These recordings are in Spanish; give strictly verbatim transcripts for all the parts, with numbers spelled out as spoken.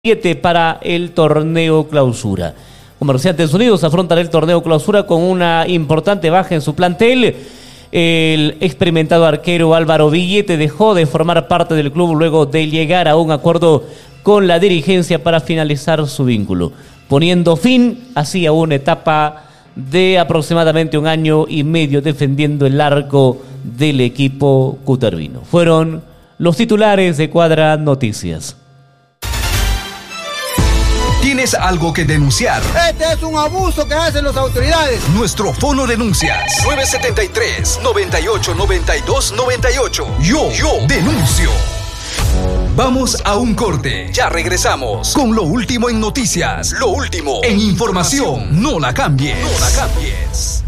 siete para el torneo clausura. Comerciantes Unidos afrontará el torneo clausura con una importante baja en su plantel. El experimentado arquero Álvaro Villete dejó de formar parte del club luego de llegar a un acuerdo con la dirigencia para finalizar su vínculo, poniendo fin así a una etapa de aproximadamente un año y medio defendiendo el arco del equipo cutervino. Fueron los titulares de Cuadra Noticias. ¿Tienes algo que denunciar? Este es un abuso que hacen las autoridades. Nuestro fono denuncias nueve siete tres, nueve ocho, nueve dos, nueve ocho. Yo, yo denuncio. Vamos a un corte. Ya regresamos con lo último en noticias, lo último en información. No la cambies. No la cambies.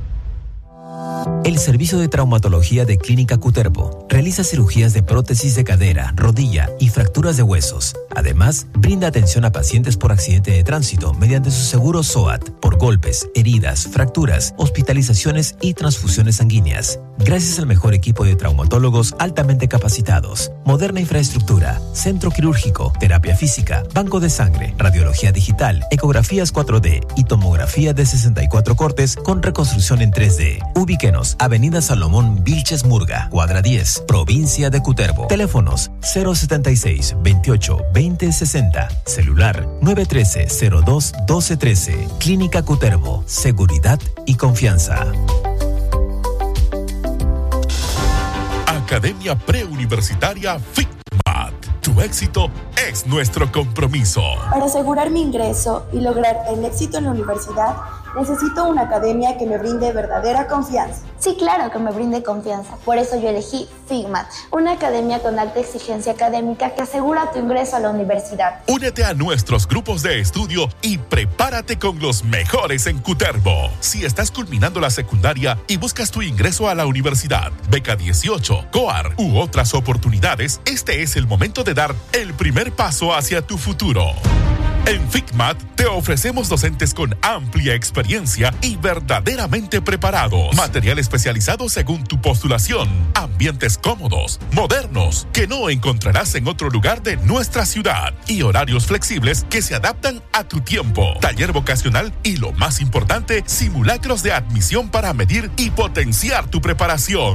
El Servicio de Traumatología de Clínica Cutervo realiza cirugías de prótesis de cadera, rodilla y fracturas de huesos. Además, brinda atención a pacientes por accidente de tránsito mediante su seguro S O A T, por golpes, heridas, fracturas, hospitalizaciones y transfusiones sanguíneas. Gracias al mejor equipo de traumatólogos altamente capacitados, moderna infraestructura, centro quirúrgico, terapia física, banco de sangre, radiología digital, ecografías cuatro D y tomografía de sesenta y cuatro cortes con reconstrucción en tres D. Ubíquenos, Avenida Salomón Vilches Murga, Cuadra diez, Provincia de Cutervo. Teléfonos cero setenta y seis, veintiocho, veinte sesenta. Celular nueve uno tres, cero dos, doce trece. Clínica Cutervo. Seguridad y confianza. Academia Preuniversitaria FICMAT. Tu éxito es nuestro compromiso. Para asegurar mi ingreso y lograr el éxito en la universidad, necesito una academia que me brinde verdadera confianza. Sí, claro que me brinde confianza. Por eso yo elegí FICMAT, una academia con alta exigencia académica que asegura tu ingreso a la universidad. Únete a nuestros grupos de estudio y prepárate con los mejores en Cutervo. Si estás culminando la secundaria y buscas tu ingreso a la universidad, beca dieciocho, COAR u otras oportunidades, este es el momento de dar el primer paso hacia tu futuro. En FICMAT te ofrecemos docentes con amplia experiencia y verdaderamente preparados. Material especializado según tu postulación. Ambientes cómodos, modernos, que no encontrarás en otro lugar de nuestra ciudad. Y horarios flexibles que se adaptan a tu tiempo. Taller vocacional y, lo más importante, simulacros de admisión para medir y potenciar tu preparación.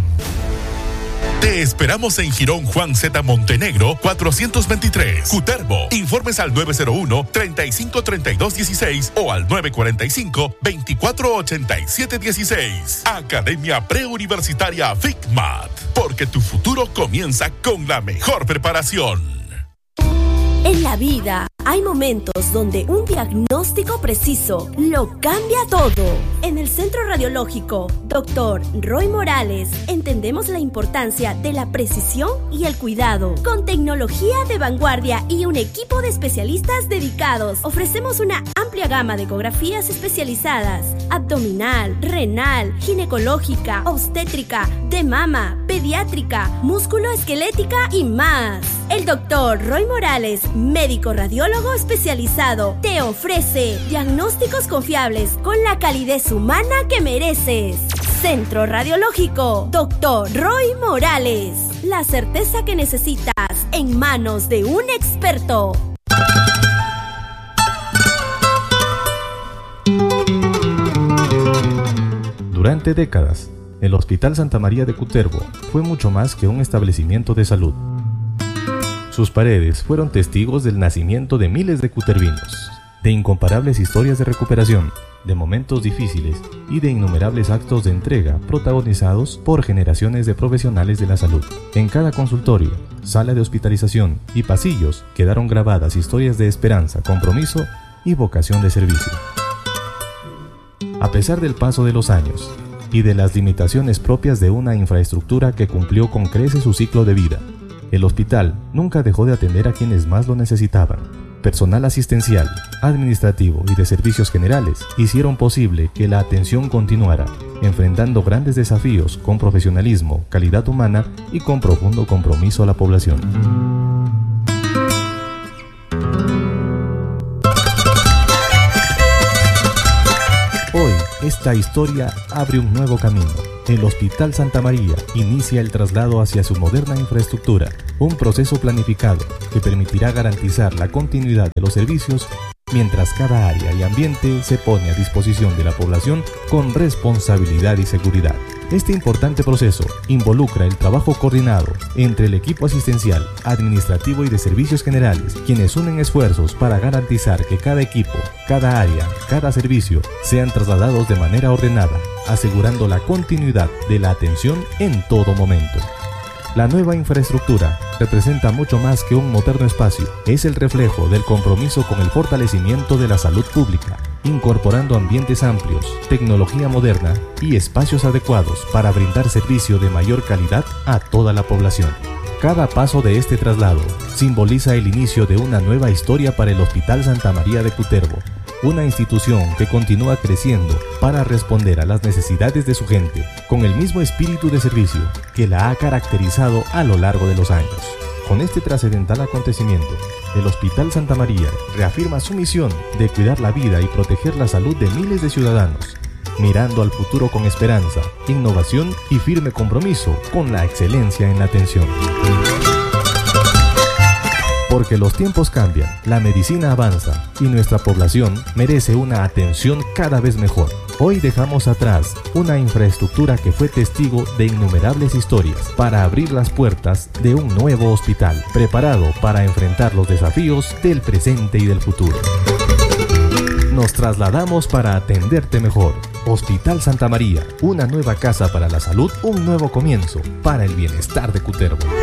Te esperamos en Girón Juan Z. Montenegro, cuatrocientos veintitrés, Cutervo. Informes al nueve cero uno, treinta y cinco, treinta y dos dieciséis o al nueve cuarenta y cinco, veinticuatro ochenta y siete dieciséis. Academia Preuniversitaria FICMAT, porque tu futuro comienza con la mejor preparación. En la vida hay momentos donde un diagnóstico preciso lo cambia todo. En el Centro Radiológico doctor Roy Morales entendemos la importancia de la precisión y el cuidado. Con tecnología de vanguardia y un equipo de especialistas dedicados, ofrecemos una amplia gama de ecografías especializadas: abdominal, renal, ginecológica, obstétrica, de mama, pediátrica, músculo-esquelética y más. El doctor Roy Morales, médico radiólogo especializado, te ofrece diagnósticos confiables con la calidez humana que mereces. Centro Radiológico doctor Roy Morales. La certeza que necesitas en manos de un experto. Durante décadas, el Hospital Santa María de Cutervo fue mucho más que un establecimiento de salud. Sus paredes fueron testigos del nacimiento de miles de cutervinos, de incomparables historias de recuperación, de momentos difíciles y de innumerables actos de entrega protagonizados por generaciones de profesionales de la salud. En cada consultorio, sala de hospitalización y pasillos quedaron grabadas historias de esperanza, compromiso y vocación de servicio. A pesar del paso de los años y de las limitaciones propias de una infraestructura que cumplió con creces su ciclo de vida, el hospital nunca dejó de atender a quienes más lo necesitaban. Personal asistencial, administrativo y de servicios generales hicieron posible que la atención continuara, enfrentando grandes desafíos con profesionalismo, calidad humana y con profundo compromiso a la población. Hoy, esta historia abre un nuevo camino. el Hospital Santa María inicia el traslado hacia su moderna infraestructura, un proceso planificado que permitirá garantizar la continuidad de los servicios mientras cada área y ambiente se pone a disposición de la población con responsabilidad y seguridad. Este importante proceso involucra el trabajo coordinado entre el equipo asistencial, administrativo y de servicios generales, quienes unen esfuerzos para garantizar que cada equipo, cada área, cada servicio sean trasladados de manera ordenada, asegurando la continuidad de la atención en todo momento. La nueva infraestructura representa mucho más que un moderno espacio, es el reflejo del compromiso con el fortalecimiento de la salud pública, incorporando ambientes amplios, tecnología moderna y espacios adecuados para brindar servicio de mayor calidad a toda la población. Cada paso de este traslado simboliza el inicio de una nueva historia para el Hospital Santa María de Cutervo, una institución que continúa creciendo para responder a las necesidades de su gente con el mismo espíritu de servicio que la ha caracterizado a lo largo de los años. Con este trascendental acontecimiento, el Hospital Santa María reafirma su misión de cuidar la vida y proteger la salud de miles de ciudadanos, mirando al futuro con esperanza, innovación y firme compromiso con la excelencia en la atención. Porque los tiempos cambian, la medicina avanza y nuestra población merece una atención cada vez mejor. Hoy dejamos atrás una infraestructura que fue testigo de innumerables historias para abrir las puertas de un nuevo hospital, preparado para enfrentar los desafíos del presente y del futuro. Nos trasladamos para atenderte mejor. Hospital Santa María, una nueva casa para la salud, un nuevo comienzo para el bienestar de Cutervo.